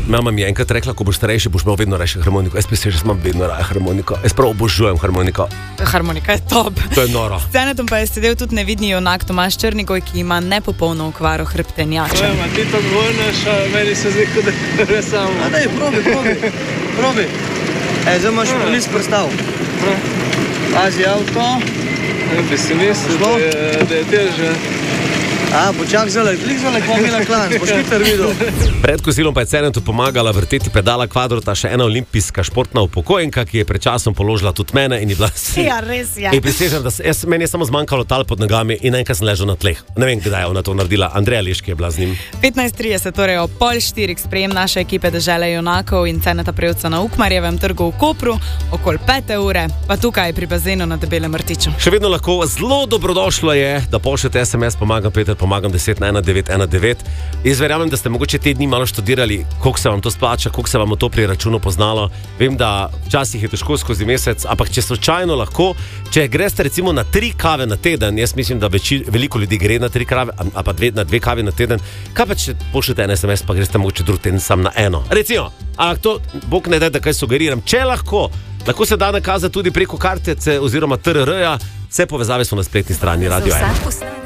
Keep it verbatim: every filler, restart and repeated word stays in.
Mama mi je enkrat rekla, ko boš starejši, boš imel vedno rajši harmoniko. Jaz mislim, že imam vedno raje harmoniko. Jaz prav obožujem harmoniko. Harmonika je top. To je noro. S Cenetom pa je sedel tudi nevidni junak Tomaž Črnigoj, ki ima nepopolno okvaro hrbtenjača. Ojma, ti to govornaš, a meni se zdi, da je samo. A daj, probi, probi, probi. E, zdaj imaš polis prstav. Pazi avto. Ja, bi si mislil, da je, da je teže. A, počak zale, klik zale, ko mi na klan, boš hitro videl. Pred kosilom pa je Cenetu pomagala vrteti pedala kvadrota še ena olimpijska športna upokojenka, ki je pred časom položila tudi mene in je bila si. Ja, res je. In prisežem, da se, jaz, meni je samo zmanjkalo tal pod nogami in enkrat sem ležal na tleh. Ne vem, kdaj je ona to naredila. Andreja Liški je bila z njim. petnajst trideset, torej o pol štirih sprejem naše ekipe Dežele junakov in Ceneta Prevca na Ukmarjevem trgu v Kopru, okoli pete ure, pa tukaj pri bazenu na Debelem Rtiču. Še vedno lahko zelo dobrodošlo je, da pošljete es em es pomagam Peter, pomagam deset na ena devet ena devet. Jaz verjamem, da ste mogoče te dni malo študirali, koliko se vam to splača, koliko se vam to pri računu poznalo. Vem, da včasih je težko skozi mesec, ampak če slučajno lahko, če greste recimo na tri kave na teden, jaz mislim, da veči, veliko ljudi gre na tri kave, a pa dve, na dve kavi na teden, kaj pa če pošljete en es em es, pa greste mogoče drug teden sam na eno. Recimo, ampak to, Bog ne da, da kaj sugeriram, če lahko, lahko se da nakazati tudi preko kartice oziroma te er er-ja, vse povezave so na spletni strani Radio ena.